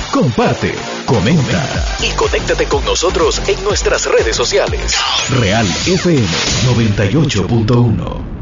comparte, comenta y conéctate con nosotros en nuestras redes sociales. Real FM 98.1.